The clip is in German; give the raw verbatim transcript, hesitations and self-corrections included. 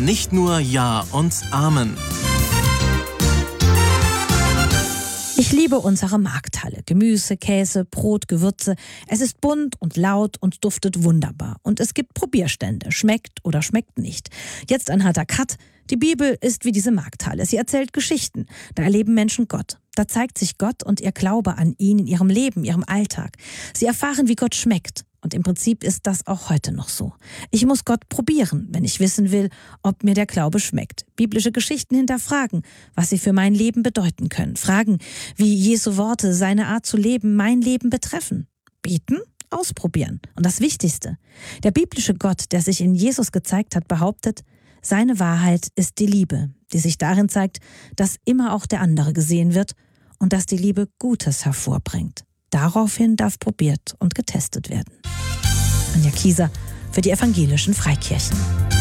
Nicht nur Ja und Amen. Ich liebe unsere Markthalle. Gemüse, Käse, Brot, Gewürze. Es ist bunt und laut und duftet wunderbar. Und es gibt Probierstände. Schmeckt oder schmeckt nicht. Jetzt ein harter Cut. Die Bibel ist wie diese Markthalle. Sie erzählt Geschichten. Da erleben Menschen Gott. Da zeigt sich Gott und ihr Glaube an ihn in ihrem Leben, ihrem Alltag. Sie erfahren, wie Gott schmeckt. Und im Prinzip ist das auch heute noch so. Ich muss Gott probieren, wenn ich wissen will, ob mir der Glaube schmeckt. Biblische Geschichten hinterfragen, was sie für mein Leben bedeuten können. Fragen, wie Jesu Worte, seine Art zu leben, mein Leben betreffen. Beten, ausprobieren. Und das Wichtigste, der biblische Gott, der sich in Jesus gezeigt hat, behauptet, seine Wahrheit ist die Liebe, die sich darin zeigt, dass immer auch der andere gesehen wird und dass die Liebe Gutes hervorbringt. Daraufhin darf probiert und getestet werden. Anja Kieser für die evangelischen Freikirchen.